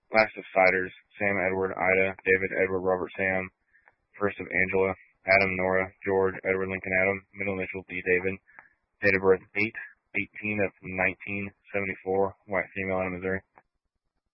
Last of Siders, Sam Edward Ida, David Edward Robert Sam, first of Angela, Adam Nora, George Edward Lincoln Adam, middle initial D David, date of birth 8/18 of 1974, white female out of Missouri.